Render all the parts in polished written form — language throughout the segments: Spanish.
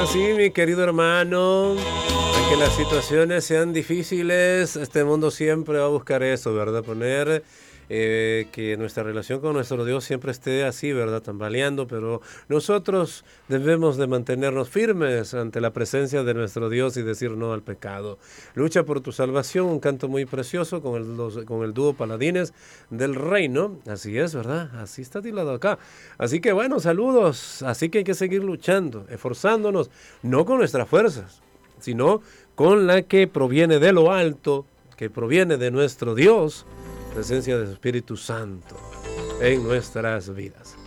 así, mi querido hermano, aunque las situaciones sean difíciles, este mundo siempre va a buscar eso, ¿verdad? Poner que nuestra relación con nuestro Dios siempre esté así, ¿verdad? Tambaleando, pero nosotros debemos de mantenernos firmes ante la presencia de nuestro Dios y decir no al pecado. Lucha por tu salvación, un canto muy precioso con el dúo Paladines del Reino. Así es, ¿verdad? Así está titulado acá. Así que bueno, saludos. Así que hay que seguir luchando, esforzándonos, no con nuestras fuerzas, sino con la que proviene de lo alto, que proviene de nuestro Dios, presencia del Espíritu Santo en nuestras vidas.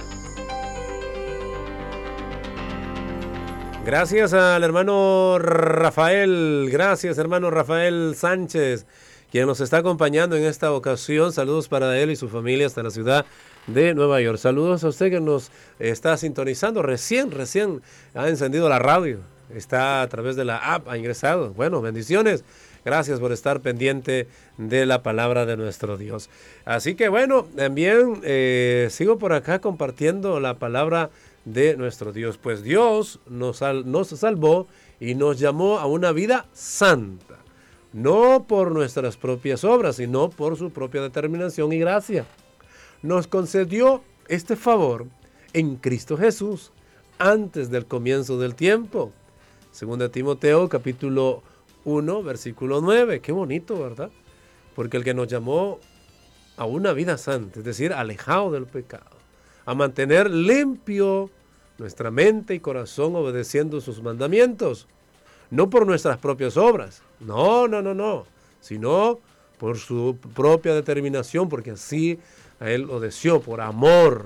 Gracias al hermano Rafael, gracias hermano Rafael Sánchez, quien nos está acompañando en esta ocasión. Saludos para él y su familia hasta la ciudad de Nueva York. Saludos a usted que nos está sintonizando, recién ha encendido la radio, está a través de la app, ha ingresado. Bueno, bendiciones. Gracias por estar pendiente de la palabra de nuestro Dios. Así que bueno, también sigo por acá compartiendo la palabra de nuestro Dios. Pues Dios nos salvó y nos llamó a una vida santa. No por nuestras propias obras, sino por su propia determinación y gracia. Nos concedió este favor en Cristo Jesús antes del comienzo del tiempo. Según Timoteo, capítulo 1, versículo 9. Qué bonito, ¿verdad? Porque el que nos llamó a una vida santa, es decir, alejado del pecado, a mantener limpio nuestra mente y corazón obedeciendo sus mandamientos, no por nuestras propias obras, no, sino por su propia determinación, porque así a Él lo deseó, por amor.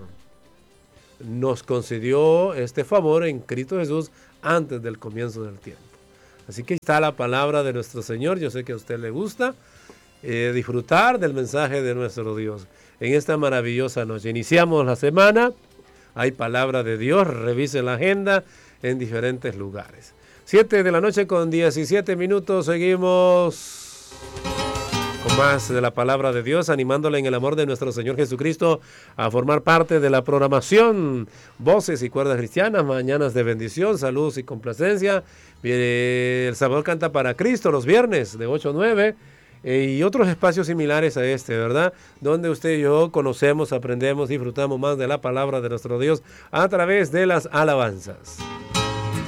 Nos concedió este favor en Cristo Jesús antes del comienzo del tiempo. Así que está la palabra de nuestro Señor. Yo sé que a usted le gusta disfrutar del mensaje de nuestro Dios. En esta maravillosa noche iniciamos la semana. Hay palabra de Dios. Revise la agenda en diferentes lugares. 7 de la noche con 17 minutos. Seguimos con más de la palabra de Dios, animándole en el amor de nuestro Señor Jesucristo a formar parte de la programación Voces y Cuerdas Cristianas, mañanas de bendición, saludos y complacencia. El Salvador canta para Cristo los viernes de 8 a 9 y otros espacios similares a este, ¿verdad? Donde usted y yo conocemos, aprendemos, disfrutamos más de la palabra de nuestro Dios a través de las alabanzas.